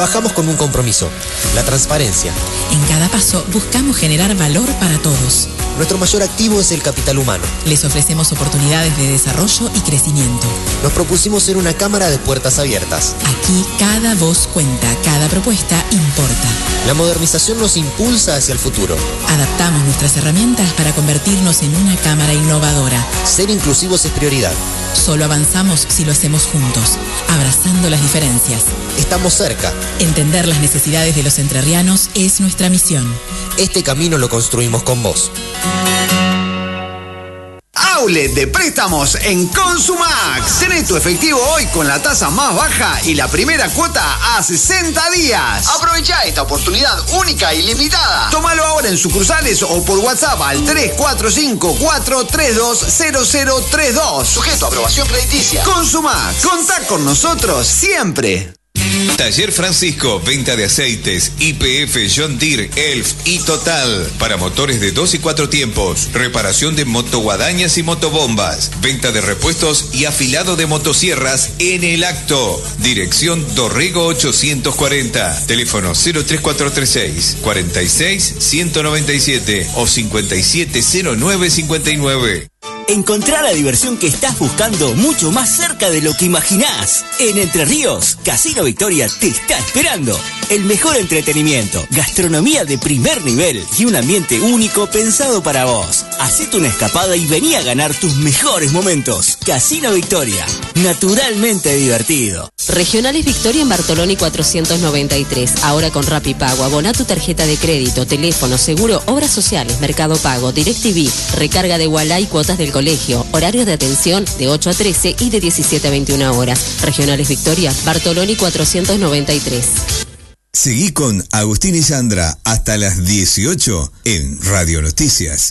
Trabajamos con un compromiso, la transparencia. En cada paso buscamos generar valor para todos. Nuestro mayor activo es el capital humano. Les ofrecemos oportunidades de desarrollo y crecimiento. Nos propusimos ser una cámara de puertas abiertas. Aquí cada voz cuenta, cada propuesta importa. La modernización nos impulsa hacia el futuro. Adaptamos nuestras herramientas para convertirnos en una cámara innovadora. Ser inclusivos es prioridad. Solo avanzamos si lo hacemos juntos, abrazando las diferencias. Estamos cerca. Entender las necesidades de los entrerrianos es nuestra misión. Este camino lo construimos con vos. Outlet de préstamos en Consumax. Tenés tu efectivo hoy con la tasa más baja y la primera cuota a 60 días. Aprovecha esta oportunidad única y limitada. Tómalo ahora en sucursales o por WhatsApp al 345-432-0032. Sujeto a aprobación crediticia. Consumax. Contá con nosotros siempre. Taller Francisco, venta de aceites, YPF, John Deere, Elf y Total. Para motores de 2 y 4 tiempos. Reparación de motoguadañas y motobombas. Venta de repuestos y afilado de motosierras en el acto. Dirección Dorrego 840. Teléfono 03436 46 197 o 570959. Encontrá la diversión que estás buscando mucho más cerca de lo que imaginás. En Entre Ríos, Casino Victoria te está esperando. El mejor entretenimiento, gastronomía de primer nivel y un ambiente único pensado para vos. Hacete una escapada y vení a ganar tus mejores momentos. Casino Victoria, naturalmente divertido. Regionales Victoria en Bartoloni 493. Ahora con Rapipago. Abona tu tarjeta de crédito, teléfono, seguro, obras sociales, Mercado Pago, DirecTV, recarga de Wallah y cuotas del colegio. Horario de atención de 8 a 13 y de 17 a 21 horas. Regionales Victoria, Bartoloni 493. Seguí con Agustín y Sandra hasta las 18 en Radio Noticias.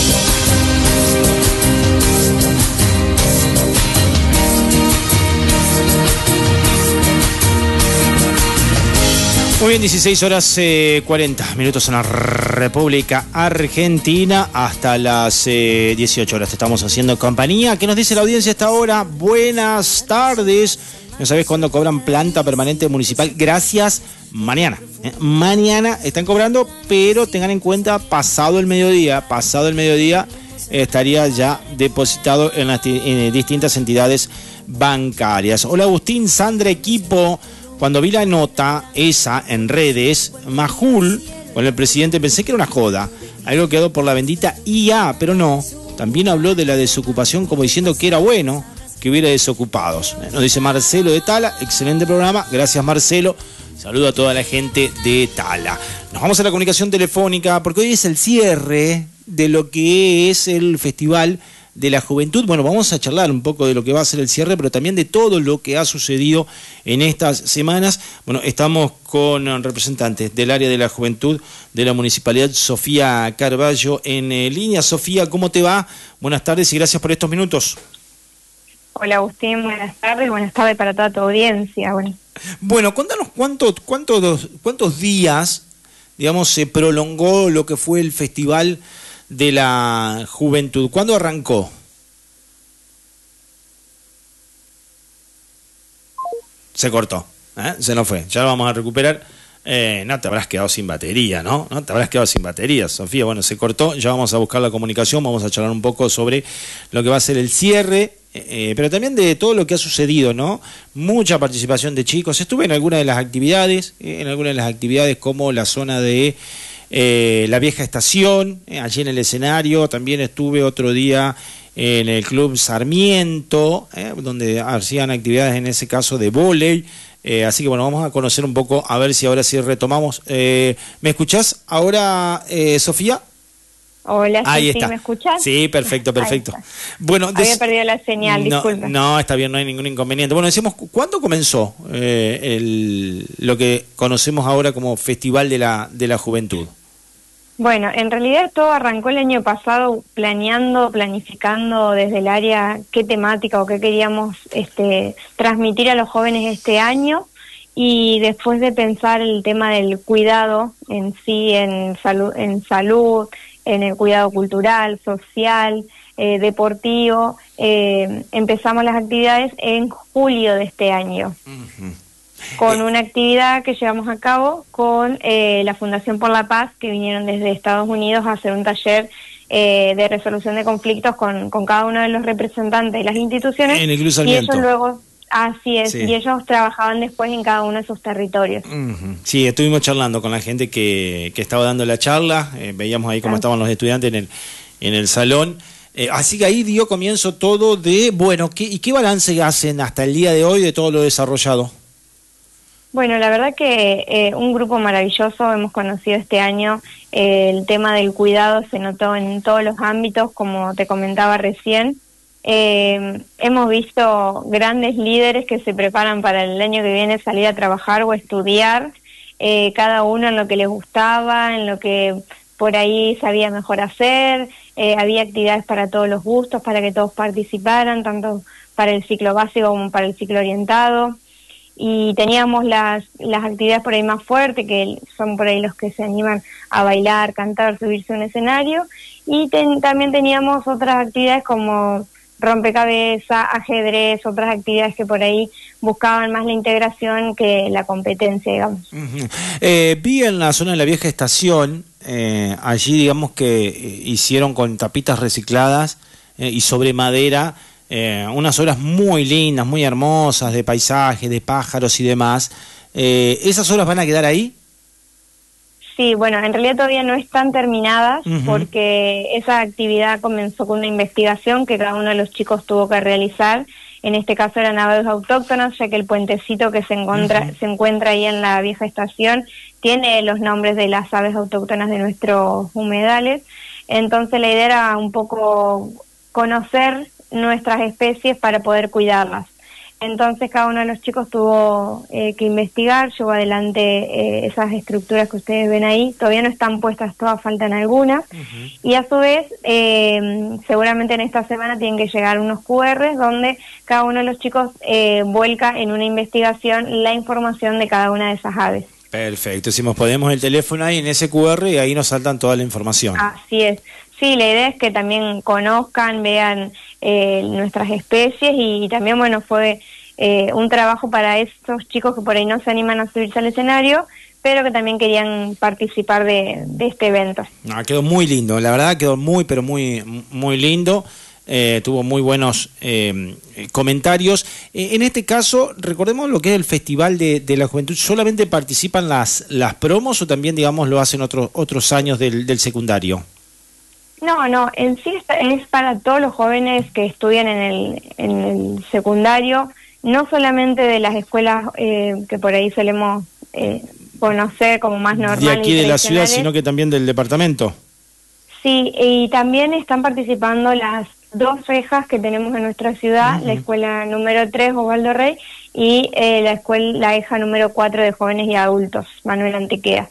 Muy bien, 16 horas 40 minutos en la República Argentina, hasta las 18 horas te estamos haciendo compañía. ¿Qué nos dice la audiencia a esta hora? Buenas tardes. ¿No sabés cuándo cobran planta permanente municipal? Gracias, mañana. Mañana están cobrando, pero tengan en cuenta, pasado el mediodía estaría ya depositado en las distintas entidades bancarias. Hola Agustín, Sandra, equipo. Cuando vi la nota esa en redes, Majul con el presidente, pensé que era una joda, algo quedó por la bendita IA, pero no. También habló de la desocupación como diciendo que era bueno que hubiera desocupados. Nos dice Marcelo de Tala, excelente programa, gracias Marcelo. Saludo a toda la gente de Tala. Nos vamos a la comunicación telefónica porque hoy es el cierre de lo que es el Festival de la Juventud. Bueno, vamos a charlar un poco de lo que va a ser el cierre, pero también de todo lo que ha sucedido en estas semanas. Bueno, estamos con representantes del área de la juventud de la Municipalidad, Sofía Carballo, en línea. Sofía, ¿cómo te va? Buenas tardes y gracias por estos minutos. Hola Agustín, buenas tardes para toda tu audiencia. Bueno, contanos cuántos días, digamos, se prolongó lo que fue el Festival de la Juventud. ¿Cuándo arrancó? Se cortó, se nos fue, ya lo vamos a recuperar. No te habrás quedado sin batería, ¿no? No te habrás quedado sin batería, Sofía. Bueno, se cortó, ya vamos a buscar la comunicación, vamos a charlar un poco sobre lo que va a ser el cierre, pero también de todo lo que ha sucedido, ¿no? Mucha participación de chicos. Estuve en algunas de las actividades, como la zona de la vieja estación, allí en el escenario. También estuve otro día en el Club Sarmiento, donde hacían actividades en ese caso de vóley. Así que bueno, vamos a conocer un poco, a ver si ahora sí retomamos. ¿Me escuchás ahora, Sofía? Hola, ahí sí, está. ¿Me escuchás? Sí, perfecto. Bueno, había perdido la señal, disculpa. No, está bien, no hay ningún inconveniente. Bueno, decíamos, ¿cuándo comenzó lo que conocemos ahora como Festival de la Juventud? Bueno, en realidad todo arrancó el año pasado planificando desde el área qué temática o qué queríamos transmitir a los jóvenes este año, y después de pensar el tema del cuidado en sí, en salud, en el cuidado cultural, social, deportivo, empezamos las actividades en julio de este año. Uh-huh. con una actividad que llevamos a cabo con la Fundación por la Paz, que vinieron desde Estados Unidos a hacer un taller de resolución de conflictos con cada uno de los representantes de las instituciones. En el Club y Sarmiento. ellos luego, así es, Sí. y ellos trabajaban después en cada uno de esos territorios. Sí, estuvimos charlando con la gente que estaba dando la charla, veíamos ahí cómo estaban los estudiantes en el salón. Así que ahí dio comienzo todo de, bueno, ¿y qué balance hacen hasta el día de hoy de todo lo desarrollado? Bueno, la verdad que un grupo maravilloso hemos conocido este año. El tema del cuidado se notó en todos los ámbitos, como te comentaba recién. Hemos visto grandes líderes que se preparan para el año que viene salir a trabajar o estudiar, cada uno en lo que les gustaba, en lo que por ahí sabía mejor hacer. Había actividades para todos los gustos, para que todos participaran, tanto para el ciclo básico como para el ciclo orientado. Y teníamos las actividades por ahí más fuertes, que son por ahí los que se animan a bailar, cantar, subirse a un escenario. Y también teníamos otras actividades como rompecabezas, ajedrez, otras actividades que por ahí buscaban más la integración que la competencia, digamos. Vi en la zona de la vieja estación, allí digamos que hicieron con tapitas recicladas y sobre madera, unas obras muy lindas, muy hermosas, de paisajes, de pájaros y demás. ¿Esas obras van a quedar ahí? Sí, bueno, en realidad todavía no están terminadas, porque esa actividad comenzó con una investigación que cada uno de los chicos tuvo que realizar. En este caso eran aves autóctonas, ya que el puentecito que se encuentra ahí en la vieja estación tiene los nombres de las aves autóctonas de nuestros humedales. Entonces la idea era un poco conocer nuestras especies para poder cuidarlas. Entonces cada uno de los chicos tuvo que investigar, llevó adelante esas estructuras que ustedes ven ahí. Todavía no están puestas todas, faltan algunas. Y a su vez, seguramente en esta semana tienen que llegar unos QR donde cada uno de los chicos vuelca en una investigación la información de cada una de esas aves. Perfecto, decimos, ponemos el teléfono ahí en ese QR y ahí nos saltan toda la información. Así es. Sí, la idea es que también conozcan, vean nuestras especies y también, bueno, fue un trabajo para estos chicos que por ahí no se animan a subirse al escenario, pero que también querían participar de este evento. Quedó muy lindo, la verdad quedó muy, pero muy, muy lindo. Tuvo muy buenos comentarios. En este caso, recordemos lo que es el Festival de la Juventud. ¿Solamente participan las promos o también, digamos, lo hacen otros años del secundario? No, en sí es para todos los jóvenes que estudian en el secundario, no solamente de las escuelas que por ahí solemos conocer como más normales. De aquí de la ciudad, sino que también del departamento. Sí, y también están participando las dos rejas que tenemos en nuestra ciudad, la escuela número 3, Osvaldo Rey, y la EJA número 4 de jóvenes y adultos, Manuel Antequera.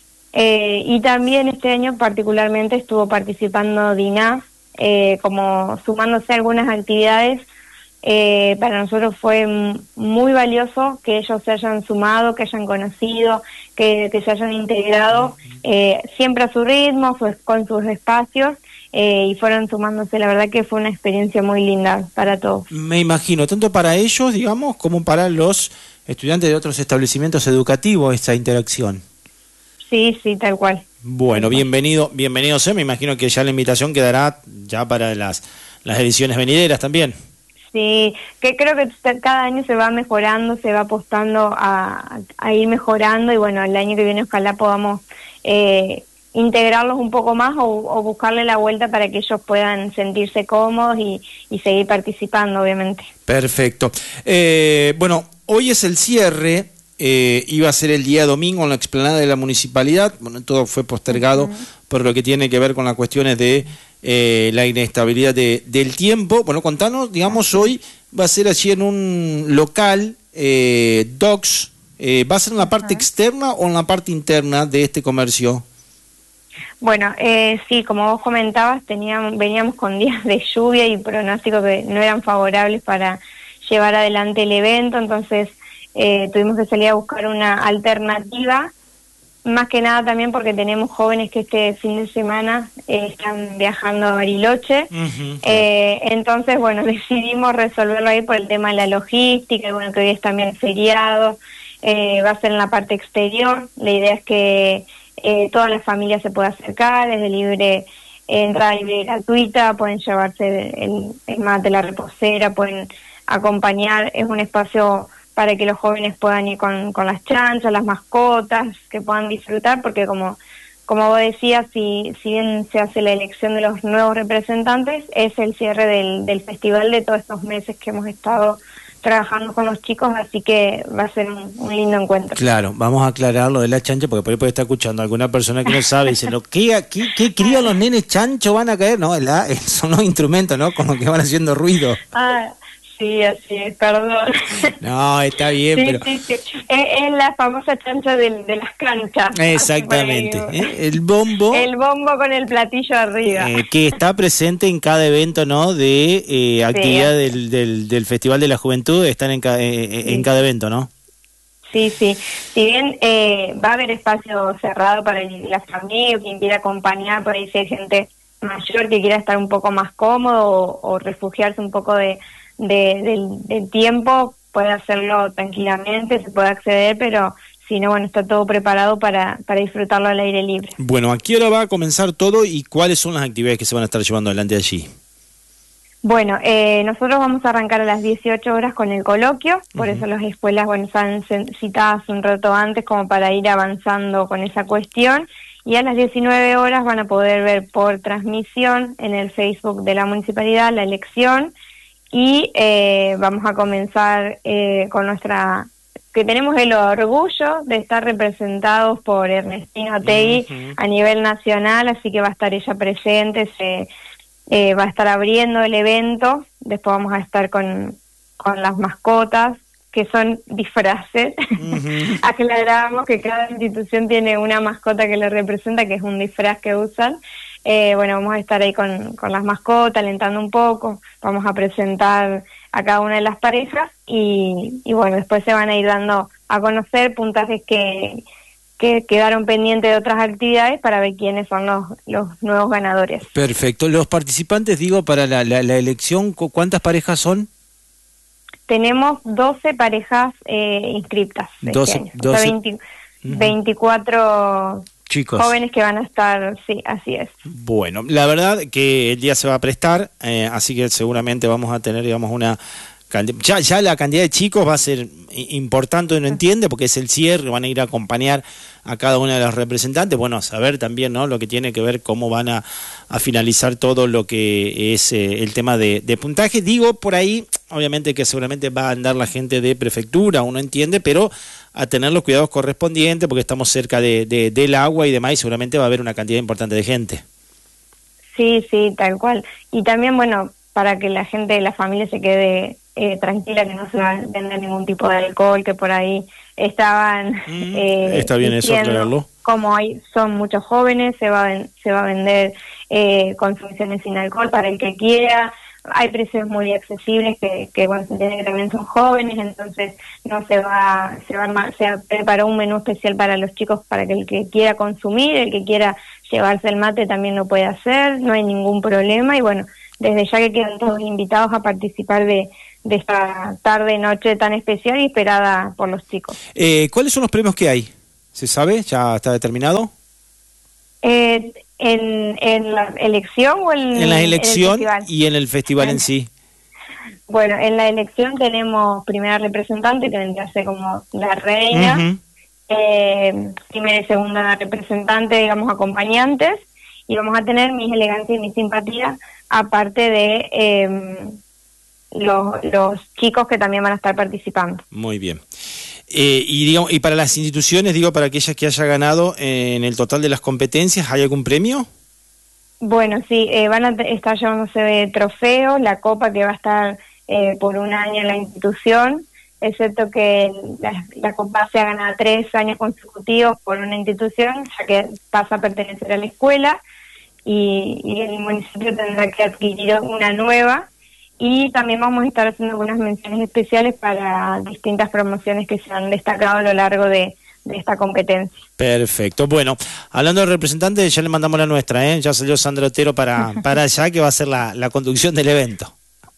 Y también este año particularmente estuvo participando DINAF, como sumándose a algunas actividades. Para nosotros fue muy valioso que ellos se hayan sumado, que hayan conocido, que se hayan integrado, siempre a su ritmo, con sus espacios, y fueron sumándose. La verdad que fue una experiencia muy linda para todos. Me imagino, tanto para ellos, digamos, como para los estudiantes de otros establecimientos educativos, esta interacción. Sí, tal cual. Bueno, bienvenido sea. Me imagino que ya la invitación quedará ya para las ediciones venideras también. Sí, que creo que cada año se va mejorando, se va apostando a ir mejorando y bueno, el año que viene ojalá podamos integrarlos un poco más o buscarle la vuelta para que ellos puedan sentirse cómodos y seguir participando, obviamente. Perfecto. Bueno, hoy es el cierre. Iba a ser el día domingo en la explanada de la municipalidad. Bueno, todo fue postergado por lo que tiene que ver con las cuestiones de la inestabilidad del tiempo. Bueno, contanos, digamos, hoy va a ser allí en un local, Docs. ¿Va a ser en la parte externa o en la parte interna de este comercio? Bueno, sí, como vos comentabas, veníamos con días de lluvia y pronósticos que no eran favorables para llevar adelante el evento, entonces tuvimos que salir a buscar una alternativa, más que nada también porque tenemos jóvenes que este fin de semana están viajando a Bariloche, entonces bueno, decidimos resolverlo ahí por el tema de la logística, y bueno, que hoy es también feriado, va a ser en la parte exterior. La idea es que toda la familia se pueda acercar, es de libre entrada libre y gratuita, pueden llevarse el mate, la reposera, pueden acompañar, es un espacio para que los jóvenes puedan ir con las chanchas, las mascotas, que puedan disfrutar, porque como vos decías, si bien se hace la elección de los nuevos representantes, es el cierre del festival de todos estos meses que hemos estado trabajando con los chicos, así que va a ser un lindo encuentro. Claro, vamos a aclarar lo de la chancha, porque por ahí puede estar escuchando alguna persona que no sabe, diciendo, ¿qué crían los nenes chancho van a caer? No, son los instrumentos, ¿no? Como que van haciendo ruido. Sí, así es, perdón. No, está bien, sí, pero... Sí. Es la famosa chancha de las canchas. Exactamente. El bombo... El bombo con el platillo arriba. Que está presente en cada evento, ¿no? De actividad del Festival de la Juventud, están en cada evento, ¿no? Sí. Si bien va a haber espacio cerrado para la familia o quien quiera acompañar, por ahí si hay gente mayor que quiera estar un poco más cómodo o refugiarse un poco del tiempo, puede hacerlo tranquilamente, se puede acceder, pero si no, bueno, está todo preparado para disfrutarlo al aire libre. Bueno, ¿a qué hora va a comenzar todo y cuáles son las actividades que se van a estar llevando adelante allí? Bueno, nosotros vamos a arrancar a las 18 horas con el coloquio, por eso las escuelas, bueno, están citadas un rato antes como para ir avanzando con esa cuestión, y a las 19 horas van a poder ver por transmisión en el Facebook de la municipalidad la elección. Y vamos a comenzar con que tenemos el orgullo de estar representados por Ernestina Otegui a nivel nacional, así que va a estar ella presente, va a estar abriendo el evento, después vamos a estar con las mascotas, que son disfraces. Aclaramos que cada institución tiene una mascota que le representa, que es un disfraz que usan. Bueno, vamos a estar ahí con las mascotas, alentando un poco, vamos a presentar a cada una de las parejas y bueno, después se van a ir dando a conocer puntajes que quedaron pendientes de otras actividades para ver quiénes son los nuevos ganadores. Perfecto. Los participantes, digo, para la elección, ¿cuántas parejas son? Tenemos 12 parejas inscriptas. 12. 24... chicos. Jóvenes que van a estar, sí, así es. Bueno, la verdad que el día se va a prestar, así que seguramente vamos a tener, digamos, una cantidad, ya la cantidad de chicos va a ser importante, uno entiende, porque es el cierre, van a ir a acompañar a cada una de las representantes, bueno, a saber también, ¿no?, lo que tiene que ver cómo van a finalizar todo lo que es el tema de puntaje. Digo, por ahí, obviamente que seguramente va a andar la gente de prefectura, uno entiende, pero a tener los cuidados correspondientes porque estamos cerca del agua y demás, y seguramente va a haber una cantidad importante de gente. Sí, tal cual. Y también, bueno, para que la gente de la familia se quede tranquila, que no se va a vender ningún tipo de alcohol, que por ahí estaban está bien eso, aclararlo. Como son muchos jóvenes, se va a vender consumiciones sin alcohol para el que quiera. Hay precios muy accesibles que bueno, se entiende que también son jóvenes, entonces no se preparó un menú especial para los chicos para que el que quiera consumir, el que quiera llevarse el mate también lo puede hacer, no hay ningún problema. Y bueno, desde ya que quedan todos invitados a participar de esta tarde-noche tan especial y esperada por los chicos. ¿Cuáles son los premios que hay? ¿Se sabe? ¿Ya está determinado? ¿En la elección o en la elección festival? Y en el festival en sí. Bueno, en la elección tenemos primera representante, que vendría a ser como la reina, primera y segunda representante, digamos, acompañantes, y vamos a tener Mis Elegancia y Mis Simpatía, aparte de los chicos que también van a estar participando. Muy bien. Y para las instituciones, digo, para aquellas que haya ganado en el total de las competencias, ¿hay algún premio? Bueno, sí, van a estar llevándose trofeos, la copa que va a estar por un año en la institución, excepto que la copa se ha ganado 3 años consecutivos por una institución, ya que pasa a pertenecer a la escuela, y el municipio tendrá que adquirir una nueva. Y también vamos a estar haciendo algunas menciones especiales para distintas promociones que se han destacado a lo largo de esta competencia. Perfecto. Bueno, hablando de representantes, ya le mandamos la nuestra, ya salió Sandra Otero para allá, que va a ser la conducción del evento.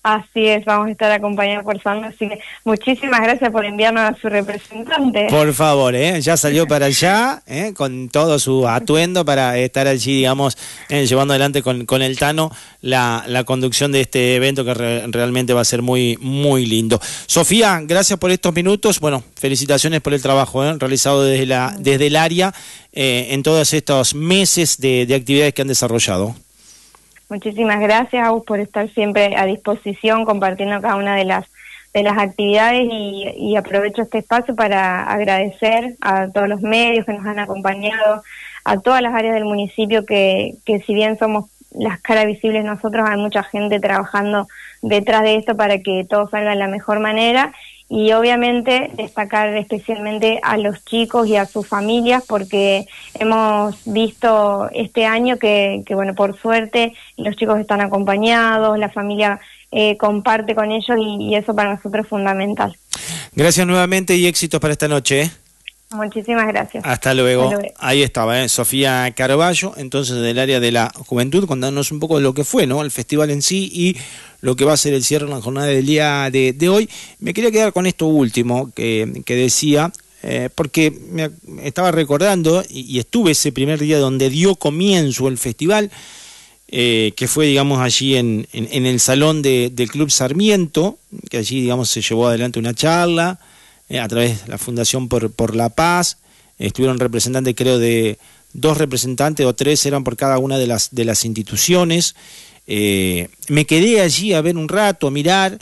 Así es, vamos a estar acompañados por Sandro, así que muchísimas gracias por enviarnos a su representante. Por favor, ya salió para allá, con todo su atuendo para estar allí, digamos, llevando adelante con el Tano la conducción de este evento que realmente va a ser muy, muy lindo. Sofía, gracias por estos minutos, bueno, felicitaciones por el trabajo realizado desde el área en todos estos meses de actividades que han desarrollado. Muchísimas gracias, Agus, por estar siempre a disposición, compartiendo cada una de las actividades y aprovecho este espacio para agradecer a todos los medios que nos han acompañado, a todas las áreas del municipio que si bien somos las caras visibles nosotros, hay mucha gente trabajando detrás de esto para que todo salga de la mejor manera. Y obviamente destacar especialmente a los chicos y a sus familias, porque hemos visto este año que bueno, por suerte los chicos están acompañados, la familia comparte con ellos y eso para nosotros es fundamental. Gracias nuevamente y éxitos para esta noche. Muchísimas gracias. Hasta luego. Ahí estaba, Sofía Carballo, entonces del área de la juventud, contándonos un poco de lo que fue, ¿no? El festival en sí y lo que va a ser el cierre en la jornada del día de hoy. Me quería quedar con esto último que decía, porque me estaba recordando y estuve ese primer día donde dio comienzo el festival, que fue, digamos, allí en el salón del Club Sarmiento, que allí, digamos, se llevó adelante una charla a través de la Fundación por la Paz. Estuvieron representantes, creo, de 2 representantes o 3 eran por cada una de las instituciones. Me quedé allí a ver un rato, a mirar,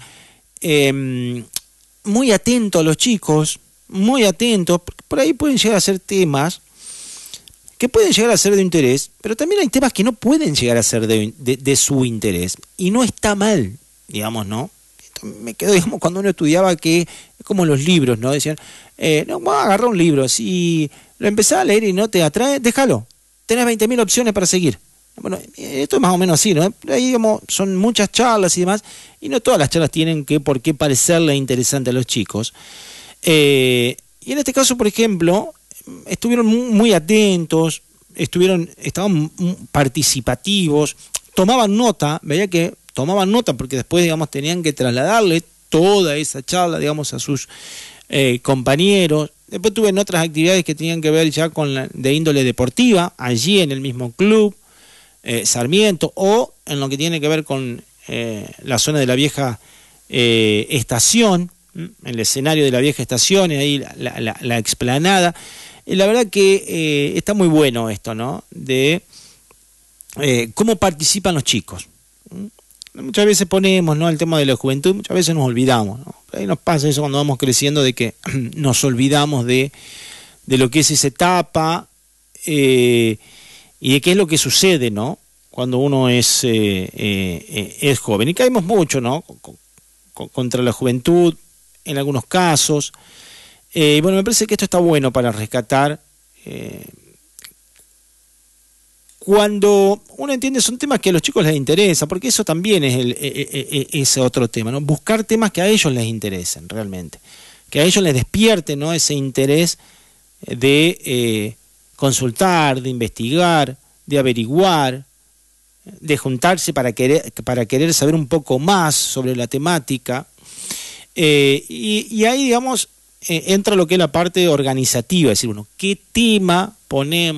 muy atento a los chicos, muy atento. Por ahí pueden llegar a ser temas que pueden llegar a ser de interés, pero también hay temas que no pueden llegar a ser de su interés, y no está mal, digamos, ¿no? Me quedo, digamos, cuando uno estudiaba, que es como los libros, ¿no? Decían, no, vamos a agarrar un libro, si lo empezás a leer y no te atrae, déjalo, tenés 20.000 opciones para seguir. Bueno, esto es más o menos así, ¿no? Ahí, digamos, son muchas charlas y demás, y no todas las charlas tienen por qué parecerle interesante a los chicos. Y en este caso, por ejemplo, estuvieron muy atentos, estaban participativos, tomaban nota, veía que tomaban nota porque después, digamos, tenían que trasladarle toda esa charla, digamos, a sus compañeros. Después tuve otras actividades que tenían que ver ya de índole deportiva, allí en el mismo club Sarmiento, o en lo que tiene que ver con la zona de la vieja estación, el escenario de la vieja estación, y ahí la explanada. La verdad que está muy bueno esto, ¿no? De cómo participan los chicos. Muchas veces ponemos, ¿no?, el tema de la juventud, muchas veces nos olvidamos, ¿no? Ahí nos pasa eso cuando vamos creciendo, de que nos olvidamos de lo que es esa etapa y de qué es lo que sucede, ¿no?, cuando uno es joven. Y caemos mucho, ¿no?, contra la juventud en algunos casos. Bueno, me parece que esto está bueno para rescatar. Cuando uno entiende, son temas que a los chicos les interesa, porque eso también es ese otro tema, ¿no? Buscar temas que a ellos les interesen realmente, que a ellos les despierte, ¿no?, ese interés de consultar, de investigar, de averiguar, de juntarse para querer saber un poco más sobre la temática. Y ahí, digamos, entra lo que es la parte organizativa, es decir, bueno, ¿qué tema ponemos?